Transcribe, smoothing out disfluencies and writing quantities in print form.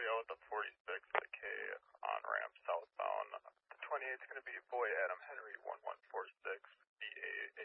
Leo with the 46 with the K on ramp southbound. The 28 is going to be Boy Adam Henry 1146 BA